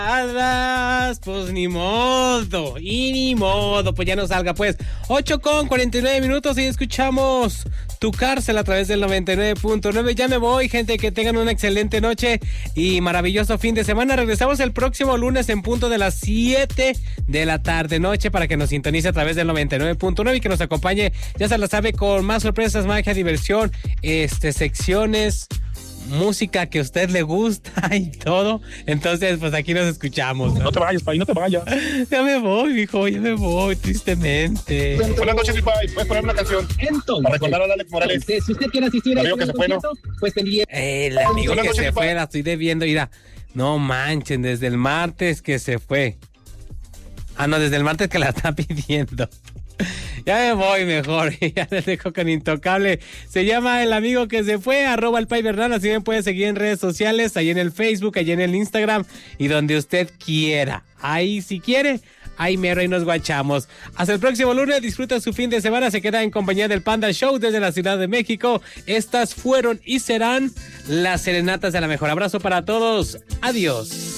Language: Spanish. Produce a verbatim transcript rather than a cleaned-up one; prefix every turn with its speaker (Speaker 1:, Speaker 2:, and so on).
Speaker 1: Pues ni modo, y ni modo, pues ya no salga, pues. ocho con cuarenta y nueve minutos y escuchamos Tu Cárcel a través del noventa y nueve punto nueve. Ya me voy, gente, que tengan una excelente noche y maravilloso fin de semana. Regresamos el próximo lunes en punto de las siete de la tarde noche para que nos sintonice a través del noventa y nueve punto nueve y que nos acompañe, ya se la sabe, con más sorpresas, magia, diversión, este, secciones, música que a usted le gusta y todo. Entonces, pues aquí nos escuchamos.
Speaker 2: No, no te vayas, Pai, no te vayas.
Speaker 1: Ya me voy, mijo, ya me voy, tristemente.
Speaker 2: Buenas noches, mi Pai. ¿Puedes poner una canción?
Speaker 3: Entonces,
Speaker 2: para recordar a Alex Morales.
Speaker 3: Entonces, si usted quiere asistir a
Speaker 2: amigo
Speaker 3: este
Speaker 2: que se fue, ¿no?
Speaker 3: pues tendría...
Speaker 1: El amigo
Speaker 2: Buenas
Speaker 1: que
Speaker 2: noches,
Speaker 1: se
Speaker 2: mi
Speaker 1: fue,
Speaker 2: Pai.
Speaker 1: la estoy debiendo. Mira, no manchen, desde el martes que se fue. Ah, no, desde el martes que la está pidiendo. Ya me voy mejor, ya les dejo con Intocable. Se llama El Amigo que se fue, arroba el Pai Bernal. Así me puede seguir en redes sociales, ahí en el Facebook, ahí en el Instagram y donde usted quiera. Ahí si quiere, ahí mero, ahí nos guachamos. Hasta el próximo lunes, disfruta su fin de semana. Se queda en compañía del Panda Show desde la Ciudad de México. Estas fueron y serán las serenatas de la mejor. Abrazo para todos, adiós.